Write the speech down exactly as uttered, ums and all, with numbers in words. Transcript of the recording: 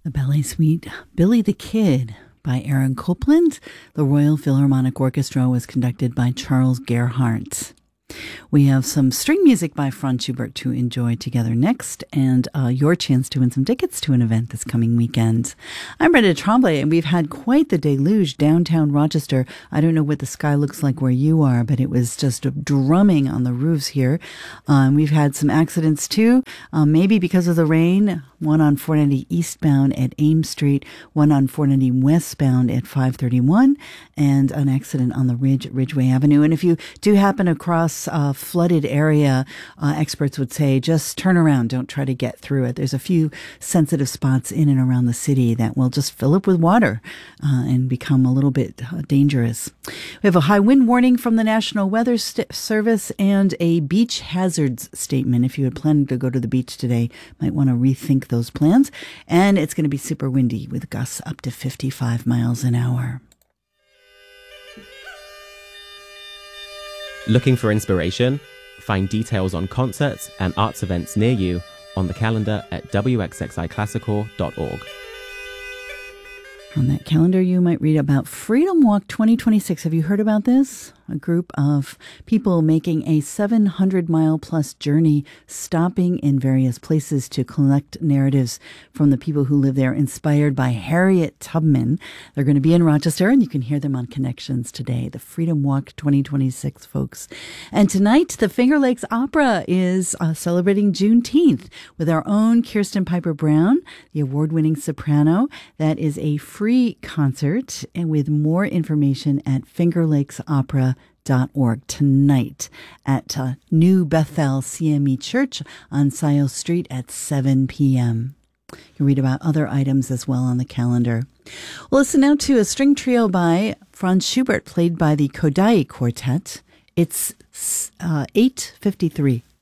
The Ballet Suite, Billy the Kid by Aaron Copland. The Royal Philharmonic Orchestra was conducted by Charles Gerhardt. We have some string music by Franz Schubert to enjoy together next, and uh, your chance to win some tickets to an event this coming weekend. I'm Brenda Tremblay, and we've had quite the deluge downtown Rochester. I don't know what the sky looks like where you are, but it was just drumming on the roofs here. Um, we've had some accidents too, um, maybe because of the rain. One on four ninety eastbound at Ames Street, one on four ninety westbound at five thirty-one, and an accident on the Ridge at Ridgeway Avenue. And if you do happen across a flooded area, uh, experts would say just turn around, don't try to get through it. There's a few sensitive spots in and around the city that will just fill up with water uh, and become a little bit uh, dangerous. We have a high wind warning from the National Weather St- Service and a beach hazards statement. If you had planned to go to the beach today, might want to rethink those plans. And it's going to be super windy with gusts up to fifty-five miles an hour. Looking for inspiration? Find details on concerts and arts events near you on the calendar at w x x i classical dot org. On that calendar, you might read about Freedom Walk twenty twenty-six. Have you heard about this? A group of people making a seven hundred mile plus journey, stopping in various places to collect narratives from the people who live there, inspired by Harriet Tubman. They're going to be in Rochester, and you can hear them on Connections today. The Freedom Walk twenty twenty-six, folks. And tonight, the Finger Lakes Opera is uh, celebrating Juneteenth with our own Kirsten Piper Brown, the award-winning soprano. That is a free concert, and with more information at Finger Lakes Opera dot org tonight at uh, New Bethel C M E Church on Scioto Street at seven p.m. You can read about other items as well on the calendar. We'll listen now to a string trio by Franz Schubert, played by the Kodály Quartet. It's uh, eight fifty-three.